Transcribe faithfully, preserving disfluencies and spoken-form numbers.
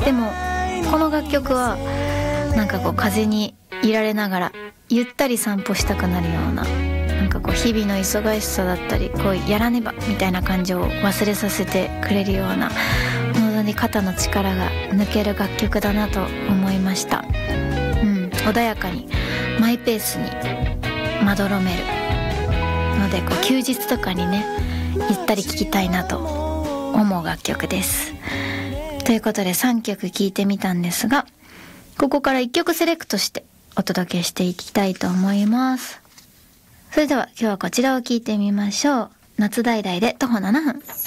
でもこの楽曲はなんかこう風にいられながらゆったり散歩したくなるような、なんかこう日々の忙しさだったりこうやらねばみたいな感情を忘れさせてくれるような、本当に肩の力が抜ける楽曲だなと思いました。うん、穏やかにマイペースにまどろめるので、こう休日とかにねゆったり聴きたいなと思う楽曲です。ということでさんきょく聴いてみたんですが、ここからいっきょくセレクトしてお届けしていきたいと思います。それでは今日はこちらを聴いてみましょう。夏だいだいで徒歩ななふん。